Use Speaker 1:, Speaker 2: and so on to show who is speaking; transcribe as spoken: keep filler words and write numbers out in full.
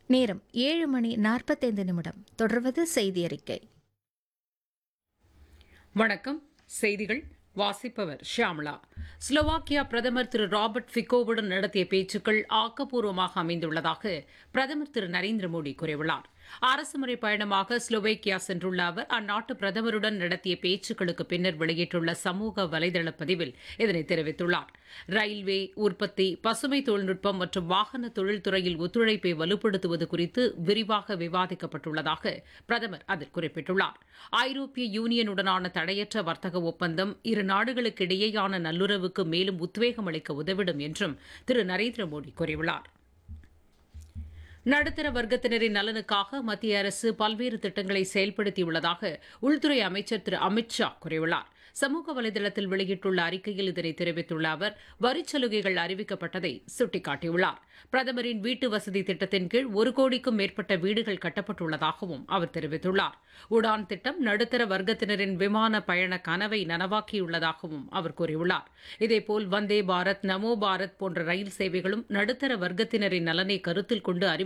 Speaker 1: நேரம் ஏழு மணி நாற்பத்தைந்து நிமிடம். தொடர்வது செய்தி அறிக்கை.
Speaker 2: வணக்கம். செய்திகள் வாசிப்பவர் ஷியாமளா. ஸ்லோவாக்கியா பிரதமர் திரு ராபர்ட் ஃபிகோவுடன் நடத்திய பேச்சுக்கள் ஆக்கப்பூர்வமாக அமைந்துள்ளதாக பிரதமர் திரு நரேந்திர மோடி கூறியுள்ளார். அரசுமுறை பயணமாக ஸ்லோவேக்கியா சென்றுள்ள அவர் அந்நாட்டு பிரதமருடன் நடத்திய பேச்சுக்களுக்கு பின்னர் வெளியிட்டுள்ள சமூக வலைதள பதிவில் இதனை தெரிவித்துள்ளார். ரயில்வே, உற்பத்தி, பசுமை தொழில்நுட்பம் மற்றும் வாகன தொழில்துறையில் ஒத்துழைப்பை வலுப்படுத்துவது குறித்து விரிவாக விவாதிக்கப்பட்டுள்ளதாக பிரதமர் அதில் குறிப்பிட்டுள்ளார். ஐரோப்பிய யூனியனுடனான தடையற்ற வர்த்தக ஒப்பந்தம் இரு நாடுகளுக்கு இடையேயான நல்லுறவுக்கு மேலும் உத்வேகம் அளிக்க உதவிடும் என்றும் திரு நரேந்திர மோடி கூறியுள்ளார். நடுத்தர வர்க்கத்தினரின் நலனுக்காக மத்திய அரசு பல்வேறு திட்டங்களை செயல்படுத்தியுள்ளதாக உள்துறை அமைச்சர் திரு அமித் ஷா கூறியுள்ளார். சமூக வலைதளத்தில் வெளியிட்டுள்ள அறிக்கையில் இதனை தெரிவித்துள்ள அவர் வரிச் சலுகைகள் அறிவிக்கப்பட்டதை சுட்டிக்காட்டியுள்ளார். பிரதமரின் வீட்டு வசதி திட்டத்தின் கீழ் ஒரு கோடிக்கும் மேற்பட்ட வீடுகள் கட்டப்பட்டுள்ளதாகவும் அவர் தெரிவித்துள்ளார். உடான் திட்டம் நடுத்தர வர்க்கத்தினரின் விமான பயண கனவை நனவாக்கியுள்ளதாகவும் அவர் கூறியுள்ளார். இதேபோல் வந்தே பாரத், நமோ பாரத் போன்ற ரயில் சேவைகளும் நடுத்தர வர்க்கத்தினரின் நலனை கருத்தில் கொண்டு